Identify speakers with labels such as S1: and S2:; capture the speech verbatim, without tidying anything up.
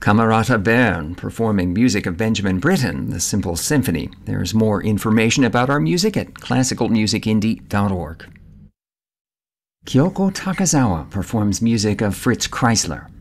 S1: Camerata Bern, performing music of Benjamin Britten, the Simple Symphony. There's more information about our music at classical music indie dot org. Kyoko Takazawa performs music of Fritz Kreisler.